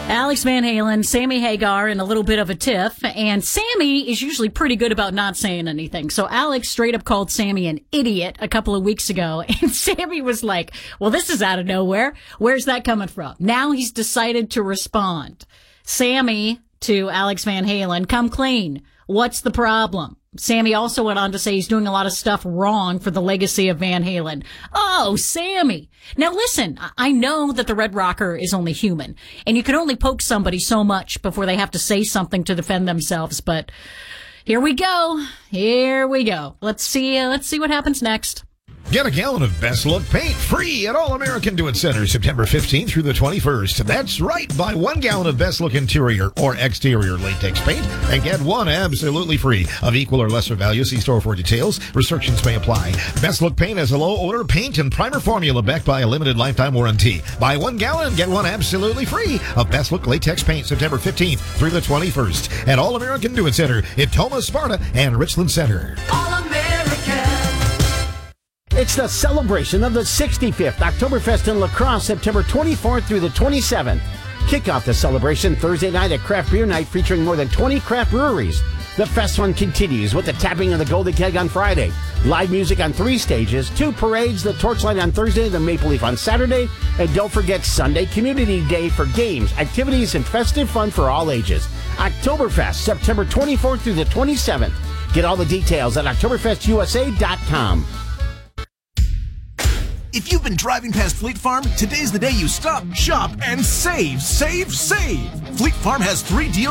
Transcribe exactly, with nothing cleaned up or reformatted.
Alex Van Halen, Sammy Hagar, and a little bit of a tiff. And Sammy is usually pretty good about not saying anything. So Alex straight up called Sammy an idiot a couple of weeks ago. And Sammy was like, well, this is out of nowhere. Where's that coming from? Now he's decided to respond. Sammy to Alex Van Halen, come clean. What's the problem? Sammy also went on to say he's doing a lot of stuff wrong for the legacy of Van Halen. Oh, Sammy. Now listen, I know that the Red Rocker is only human, and you can only poke somebody so much before they have to say something to defend themselves, but here we go. Here we go. Let's see, uh, let's see what happens next. Get a gallon of Best Look paint free at All American Do It Center September fifteenth through the twenty-first. That's right. Buy one gallon of Best Look interior or exterior latex paint and get one absolutely free. Of equal or lesser value, see store for details. Restrictions may apply. Best Look paint has a low odor paint and primer formula backed by a limited lifetime warranty. Buy one gallon and get one absolutely free of Best Look latex paint September fifteenth through the twenty-first at All American Do It Center in Tomah, Sparta, and Richland Center. All American. It's the celebration of the sixty-fifth Oktoberfest in La Crosse, September twenty-fourth through the twenty-seventh. Kick off the celebration Thursday night at Craft Beer Night featuring more than twenty craft breweries. The fest fun continues with the tapping of the Golden Keg on Friday, live music on three stages, two parades, the Torchlight on Thursday, the Maple Leaf on Saturday, and don't forget Sunday Community Day for games, activities, and festive fun for all ages. Oktoberfest, September twenty-fourth through the twenty-seventh. Get all the details at Oktoberfest U S A dot com. If you've been driving past Fleet Farm, today's the day you stop, shop, and save, save, save. Fleet Farm has three deals